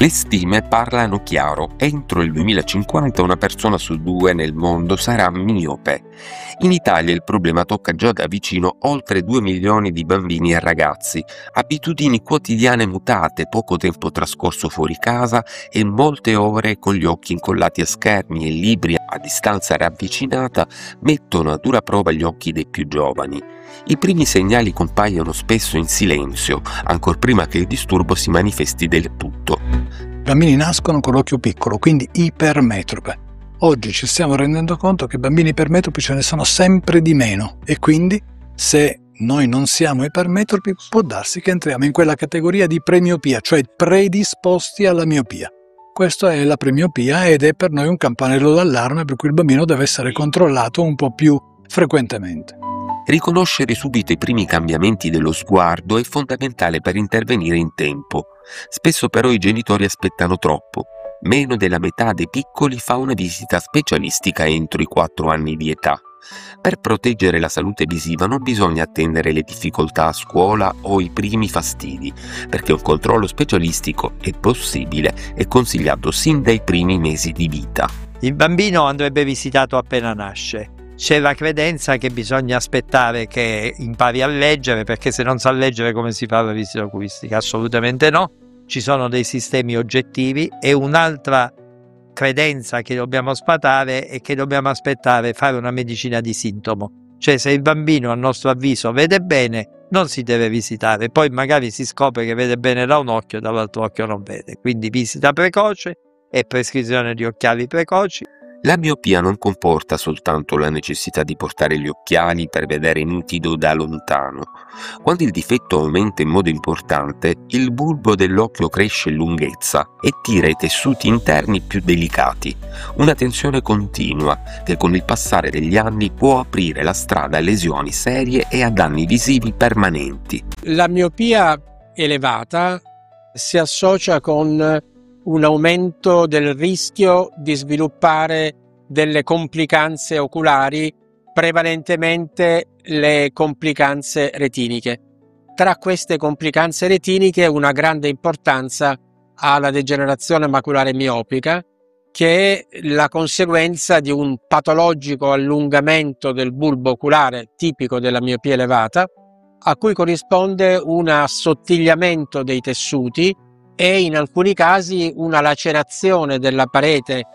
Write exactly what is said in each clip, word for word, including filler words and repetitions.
Le stime parlano chiaro: entro il duemilacinquanta una persona su due nel mondo sarà miope. In Italia il problema tocca già da vicino oltre due milioni di bambini e ragazzi, abitudini quotidiane mutate, poco tempo trascorso fuori casa e molte ore con gli occhi incollati a schermi e libri a distanza ravvicinata mettono a dura prova gli occhi dei più giovani. I primi segnali compaiono spesso in silenzio, ancor prima che il disturbo si manifesti del tutto. I bambini nascono con l'occhio piccolo, quindi ipermetrope. Oggi ci stiamo rendendo conto che bambini ipermetropi ce ne sono sempre di meno e quindi se noi non siamo ipermetropi può darsi che entriamo in quella categoria di premiopia, cioè predisposti alla miopia. Questa è la premiopia ed è per noi un campanello d'allarme per cui il bambino deve essere controllato un po' più frequentemente. Riconoscere subito i primi cambiamenti dello sguardo è fondamentale per intervenire in tempo. Spesso però i genitori aspettano troppo. Meno della metà dei piccoli fa una visita specialistica entro i quattro anni di età. Per proteggere la salute visiva non bisogna attendere le difficoltà a scuola o i primi fastidi, perché un controllo specialistico è possibile e consigliato sin dai primi mesi di vita. Il bambino andrebbe visitato appena nasce. C'è la credenza che bisogna aspettare che impari a leggere, perché se non sa leggere come si fa la visita oculistica? Assolutamente no. Ci sono dei sistemi oggettivi e un'altra credenza che dobbiamo sfatare è che dobbiamo aspettare fare una medicina di sintomo. Cioè se il bambino a nostro avviso vede bene non si deve visitare, poi magari si scopre che vede bene da un occhio e dall'altro occhio non vede. Quindi visita precoce e prescrizione di occhiali precoci. La miopia non comporta soltanto la necessità di portare gli occhiali per vedere nitido da lontano. Quando il difetto aumenta in modo importante, il bulbo dell'occhio cresce in lunghezza e tira i tessuti interni più delicati. Una tensione continua che con il passare degli anni può aprire la strada a lesioni serie e a danni visivi permanenti. La miopia elevata si associa con un aumento del rischio di sviluppare delle complicanze oculari, prevalentemente le complicanze retiniche. Tra queste complicanze retiniche una grande importanza ha la degenerazione maculare miopica, che è la conseguenza di un patologico allungamento del bulbo oculare tipico della miopia elevata, a cui corrisponde un assottigliamento dei tessuti e in alcuni casi una lacerazione della parete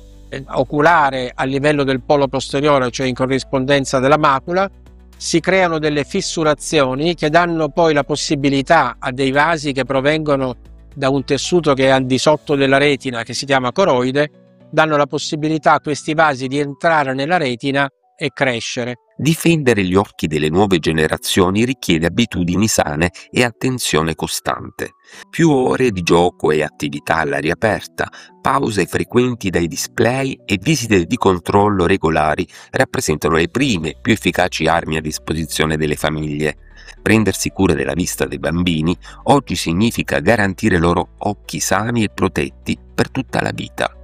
oculare a livello del polo posteriore, cioè in corrispondenza della macula. Si creano delle fissurazioni che danno poi la possibilità a dei vasi che provengono da un tessuto che è al di sotto della retina, che si chiama coroide, danno la possibilità a questi vasi di entrare nella retina e crescere. Difendere gli occhi delle nuove generazioni richiede abitudini sane e attenzione costante. Più ore di gioco e attività all'aria aperta, pause frequenti dai display e visite di controllo regolari rappresentano le prime, più efficaci armi a disposizione delle famiglie. Prendersi cura della vista dei bambini oggi significa garantire loro occhi sani e protetti per tutta la vita.